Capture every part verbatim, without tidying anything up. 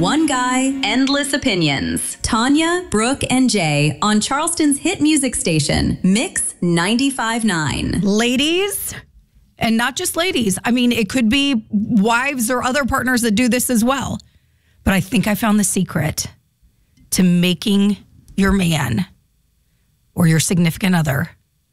One guy, endless opinions. Tanya, Brooke, and Jay on Charleston's hit music station, Mix ninety-five point nine. Ladies, and not just ladies. I mean, it could be wives or other partners that do this as well. But I think I found the secret to making your man or your significant other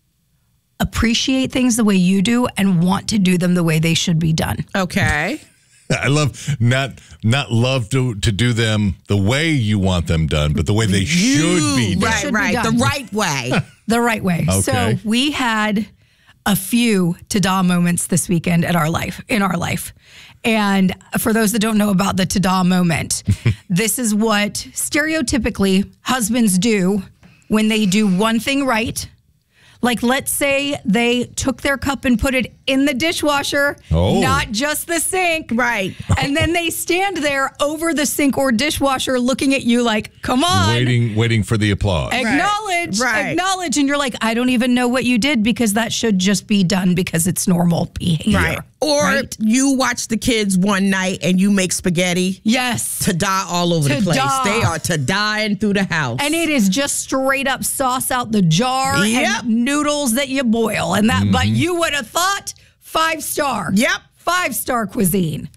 appreciate things the way you do and want to do them the way they should be done. Okay. I love not not love to to do them the way you want them done, but the way they should be done. Right, should be right. done. The right way. The right way. Okay. So we had a few ta-da moments this weekend at our life, in our life. And for those that don't know about the ta-da moment, this is what stereotypically husbands do when they do one thing right. Like, let's say they took their cup and put it in the dishwasher, Oh. not just the sink. Right. And then they stand there over the sink or dishwasher looking at you like, come on. Waiting, waiting for the applause. Acknowledge, Right. acknowledge. And you're like, I don't even know what you did because that should just be done because it's normal behavior. Right. Or Right? you watch the kids one night and you make spaghetti Yes. to die all over the place. Ta-da. They are to dying through the house. And it is just straight up sauce out the jar Yep. and noodles that you boil. And that, but you would have thought five star. Yep. Five star cuisine.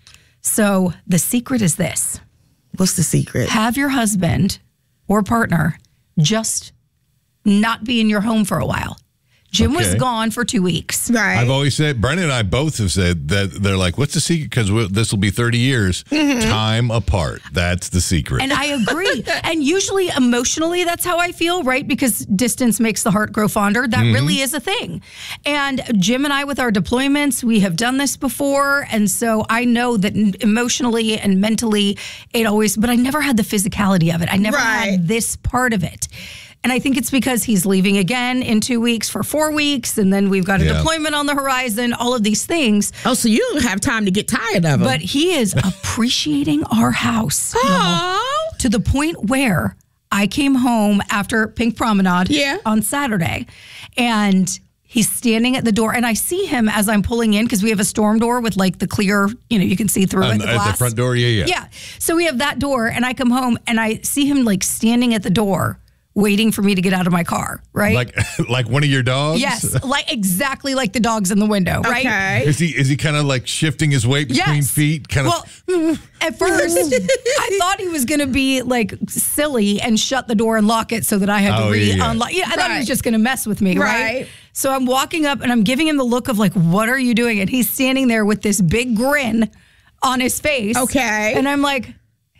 So the secret is this. What's the secret? Have your husband or partner just not be in your home for a while. Jim was Okay. gone for two weeks. Right. I've always said, Brennan and I both have said that they're like, what's the secret? Because this will be thirty years, time apart. That's the secret. And I agree. And usually emotionally, that's how I feel, right? Because distance makes the heart grow fonder. That really is a thing. And Jim and I, with our deployments, we have done this before. And so I know that emotionally and mentally, it always, but I never had the physicality of it. I never Right. had this part of it. And I think it's because he's leaving again in two weeks for four weeks. And then we've got a Yeah. deployment on the horizon, all of these things. Oh, so you don't have time to get tired of them. But he is appreciating our house. y'all, Oh. to the point where I came home after Pink Promenade Yeah. on Saturday, and he's standing at the door, and I see him as I'm pulling in because we have a storm door with like the clear, you know, you can see through On- it. The at the glass. front door, yeah, yeah. Yeah. So we have that door, and I come home and I see him like standing at the door, waiting for me to get out of my car. Right. Like, like one of your dogs. yes, like exactly like the dogs in the window. Right. Okay. Is he is he kind of like shifting his weight between Yes. feet? Kind of. Well, at first, I thought he was going to be like silly and shut the door and lock it so that I had to Oh, yeah, yeah. re-unlock. Yeah, I thought he was Right. just going to mess with me, right? Right. So I'm walking up and I'm giving him the look of like, what are you doing? And he's standing there with this big grin on his face. Okay. And I'm like,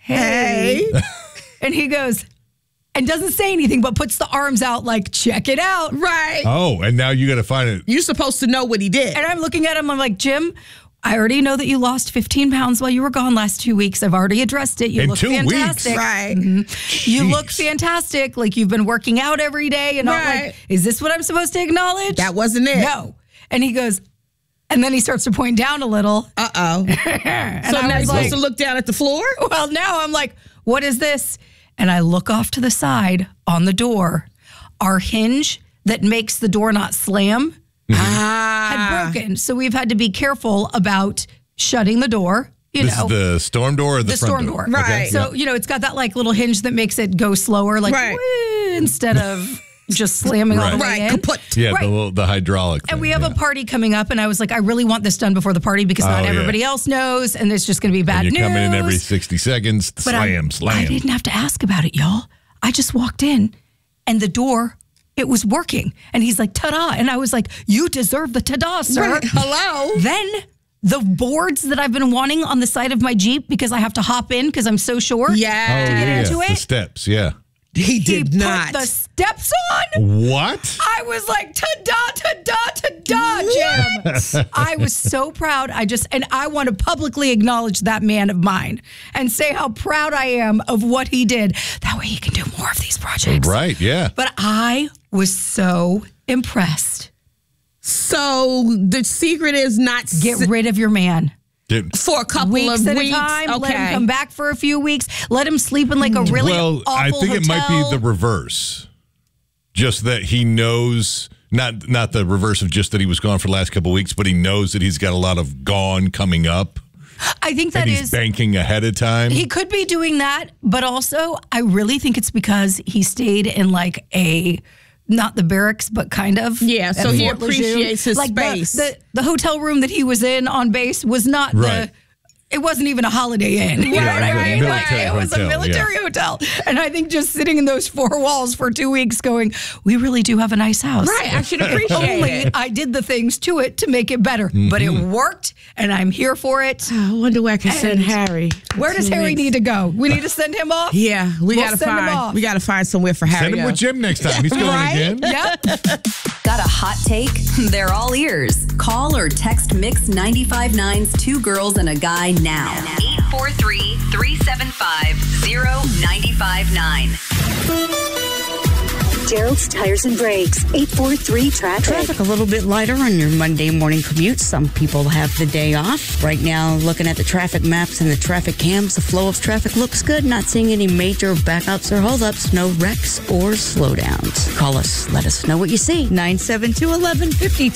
hey. Hey. And he goes, and doesn't say anything, but puts the arms out like, check it out. Right. Oh, and now you got to find it. You're supposed to know what he did. And I'm looking at him, I'm like, Jim, I already know that you lost fifteen pounds while you were gone last two weeks. I've already addressed it. You In look two weeks? fantastic. Right. You look Jeez. fantastic. Like you've been working out every day. And I'm Right. like, is this what I'm supposed to acknowledge? That wasn't it. No. And he goes, and then he starts to point down a little. Uh-oh. So I now you're was supposed like- to look down at the floor? Well, now I'm like, what is this? And I look off to the side on the door. Our hinge that makes the door not slam Ah. had broken. So we've had to be careful about shutting the door. You This know, is the storm door or the, the front storm door? door. Right. So, you know, it's got that like little hinge that makes it go slower, like Right. "Wee," instead of just slamming all the way Right. in. Kaput. Yeah, Right. the little, the hydraulic. And thing, we have yeah. a party coming up, and I was like, I really want this done before the party because not Oh, yeah. everybody else knows, and it's just going to be bad And you're news. coming in every sixty seconds. But I- Slam, slam. I didn't have to ask about it, y'all. I just walked in, and the door, it was working. And he's like, ta-da. And I was like, you deserve the ta-da, sir. Right. Hello? Then the boards that I've been wanting on the side of my Jeep because I have to hop in because I'm so short. Oh, Yeah. get yeah, into the it? steps, yeah. He He did put not. the steps on. What? I was like, ta-da, ta-da, ta-da, Jim. I was so proud. I just, and I want to publicly acknowledge that man of mine and say how proud I am of what he did. That way he can do more of these projects. Right, yeah. But I was so impressed. So the secret is not Get s- rid of your man. Dude, for a couple Weeks of at weeks. a time. Okay. Let him come back for a few weeks. Let him sleep in like a really well, awful I think it might hotel. be the reverse. Just that he knows, not not the reverse of just that he was gone for the last couple of weeks, but he knows that he's got a lot of gone coming up. I think that and he's is banking ahead of time. He could be doing that, but also I really think it's because he stayed in like a not the barracks, but kind of. Yeah, so at he Fort Lejeune. appreciates his like the- space. The, the hotel room that he was in on base was not Right. the. It wasn't even a Holiday Inn. You Yeah, know what I it was a mean? Like, military it was hotel, a military hotel. And I think just sitting in those four walls for two weeks going, we really do have a nice house. Right, I should appreciate Only it. I did the things to it to make it better. But it worked, and I'm here for it. I wonder where I can send And Harry. Where does Two Harry weeks. need to go? We need to send him off? Yeah, we We'll gotta send him find. off. We gotta find somewhere for Harry. Send him with Jim next time. He's going Right? again. Yep. Got a hot take? They're all ears. Call or text Mix ninety-five point nine's Two Girls and a Guy now. eight four three, three seven five, zero nine five nine. Gerald's Tires and Brakes, eight four three traffic. Traffic a little bit lighter on your Monday morning commute. Some people have the day off. Right now, looking at the traffic maps and the traffic cams, the flow of traffic looks good. Not seeing any major backups or holdups. No wrecks or slowdowns. Call us. Let us know what you see. nine seven two, one one five two.